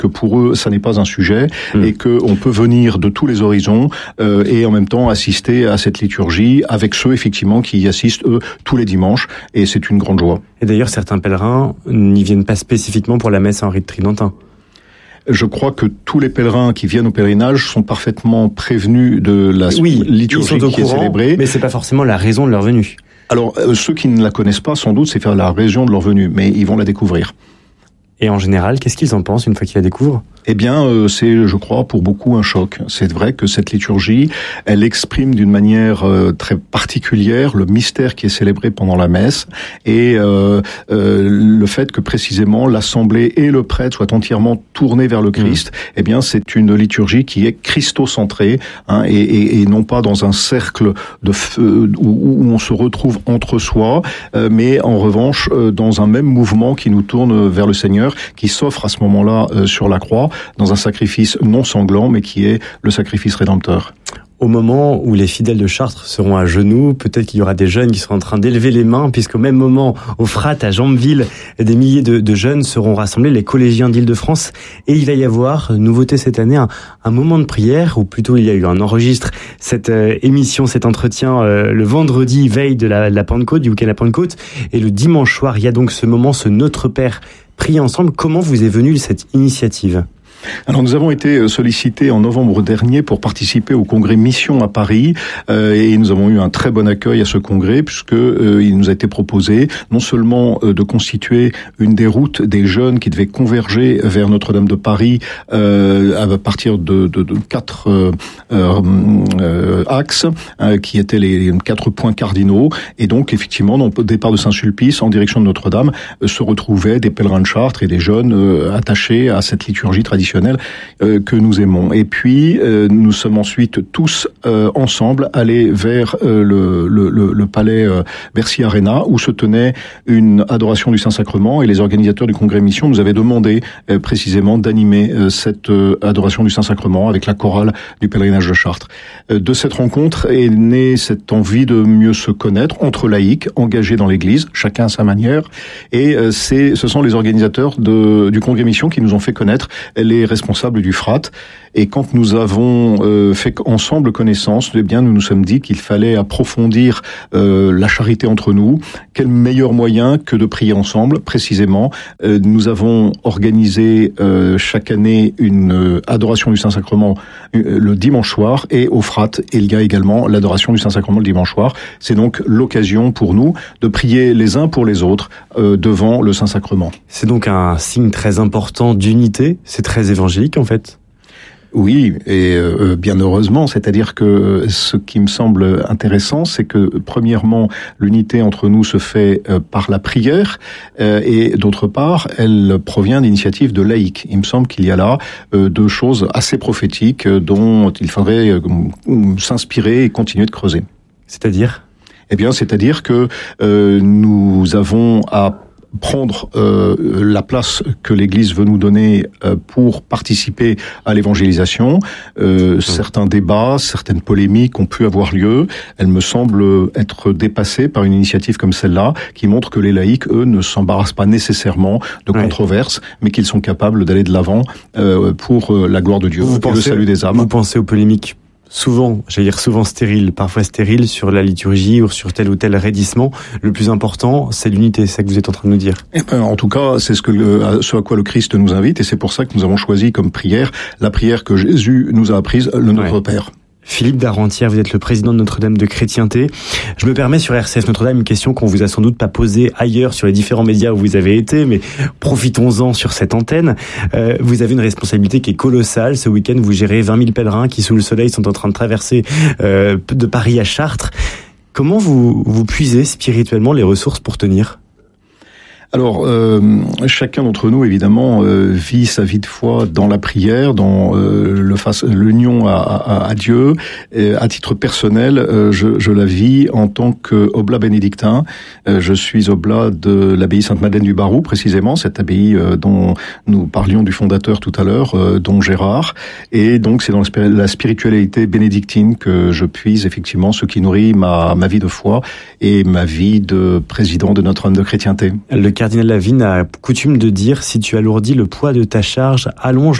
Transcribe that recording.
que pour eux, ça n'est pas un sujet et qu'on peut venir de tous les horizons et en même temps assister à cette liturgie avec ceux, effectivement, qui y assistent, eux, tous les dimanches. Et c'est une grande joie. Et d'ailleurs, certains pèlerins n'y viennent pas spécifiquement pour la messe en rite tridentin. Je crois que tous les pèlerins qui viennent au pèlerinage sont parfaitement prévenus de la liturgie qui est célébrée. Mais c'est pas forcément la raison de leur venue. Alors, ceux qui ne la connaissent pas, sans doute, c'est faire la raison de leur venue, mais ils vont la découvrir. Et en général, qu'est-ce qu'ils en pensent une fois qu'ils la découvrent ? Eh bien, c'est, je crois, pour beaucoup un choc. C'est vrai que cette liturgie, elle exprime d'une manière très particulière le mystère qui est célébré pendant la messe et le fait que précisément l'assemblée et le prêtre soient entièrement tournés vers le Christ. Eh bien, c'est une liturgie qui est christocentrée, hein, et non pas dans un cercle de où on se retrouve entre soi, mais en revanche dans un même mouvement qui nous tourne vers le Seigneur, qui s'offre à ce moment-là sur la croix, dans un sacrifice non sanglant, mais qui est le sacrifice rédempteur. Au moment où les fidèles de Chartres seront à genoux, peut-être qu'il y aura des jeunes qui seront en train d'élever les mains, puisqu'au même moment, au Frat, à Jambeville, des milliers de jeunes seront rassemblés, les collégiens d'Île-de-France, et il va y avoir, nouveauté cette année, un moment de prière, ou plutôt il y a eu un enregistre, cette émission, cet entretien, le vendredi, veille de la Pentecôte, du week-end de la Pentecôte, et le dimanche soir, il y a donc ce moment, ce Notre Père, prier ensemble. Comment vous est venue cette initiative ? Alors nous avons été sollicités en novembre dernier pour participer au congrès Mission à Paris et nous avons eu un très bon accueil à ce congrès puisque il nous a été proposé non seulement de constituer une des routes des jeunes qui devaient converger vers Notre-Dame de Paris à partir de 4 axes qui étaient les 4 points cardinaux et donc effectivement au départ de Saint-Sulpice en direction de Notre-Dame se retrouvaient des pèlerins de Chartres et des jeunes attachés à cette liturgie traditionnelle que nous aimons. Et puis, nous sommes ensuite tous ensemble allés vers le palais Bercy Arena, où se tenait une adoration du Saint-Sacrement, et les organisateurs du Congrès Mission nous avaient demandé précisément d'animer cette adoration du Saint-Sacrement avec la chorale du pèlerinage de Chartres. De cette rencontre est née cette envie de mieux se connaître entre laïcs, engagés dans l'Église, chacun à sa manière, et ce sont les organisateurs du Congrès Mission qui nous ont fait connaître les responsables du Frat. Et quand nous avons fait ensemble connaissance, eh bien, nous nous sommes dit qu'il fallait approfondir la charité entre nous. Quel meilleur moyen que de prier ensemble, précisément. Nous avons organisé chaque année une adoration du Saint-Sacrement le dimanche soir, et au Frat, il y a également l'adoration du Saint-Sacrement le dimanche soir. C'est donc l'occasion pour nous de prier les uns pour les autres devant le Saint-Sacrement. C'est donc un signe très important d'unité, c'est très évangélique en fait. Oui, et bien heureusement, c'est-à-dire que ce qui me semble intéressant, c'est que premièrement, l'unité entre nous se fait par la prière, et d'autre part, elle provient d'initiatives de laïcs. Il me semble qu'il y a là deux choses assez prophétiques dont il faudrait s'inspirer et continuer de creuser. C'est-à-dire ? Eh bien, c'est-à-dire que nous avons à prendre la place que l'Église veut nous donner pour participer à l'évangélisation. Certains débats, certaines polémiques ont pu avoir lieu. Elles me semblent être dépassées par une initiative comme celle-là, qui montre que les laïcs, eux, ne s'embarrassent pas nécessairement de controverses, mais qu'ils sont capables d'aller de l'avant pour la gloire de Dieu et le salut des âmes. Vous pensez aux polémiques souvent stérile, parfois stérile sur la liturgie ou sur tel ou tel raidissement. Le plus important, c'est l'unité, c'est ça que vous êtes en train de nous dire. En tout cas, c'est ce à quoi le Christ nous invite, et c'est pour ça que nous avons choisi comme prière la prière que Jésus nous a apprise, le Notre Père. Philippe Darentière, vous êtes le président de Notre-Dame de Chrétienté. Je me permets sur RCF Notre-Dame une question qu'on vous a sans doute pas posée ailleurs sur les différents médias où vous avez été, mais profitons-en sur cette antenne. Vous avez une responsabilité qui est colossale. Ce week-end, vous gérez 20 000 pèlerins qui, sous le soleil, sont en train de traverser de Paris à Chartres. Comment vous puisez spirituellement les ressources pour tenir ? Alors, chacun d'entre nous, évidemment, vit sa vie de foi dans la prière, dans l'union à Dieu. Et à titre personnel, je la vis en tant qu'oblat bénédictin. Je suis oblat de l'abbaye Sainte-Madeleine du Barroux, précisément, cette abbaye dont nous parlions du fondateur tout à l'heure, Don Gérard. Et donc, c'est dans la spiritualité bénédictine que je puise, effectivement, ce qui nourrit ma vie de foi et ma vie de président de Notre-Dame de Chrétienté. cardinal Lavigne a coutume de dire, si tu alourdis le poids de ta charge, allonge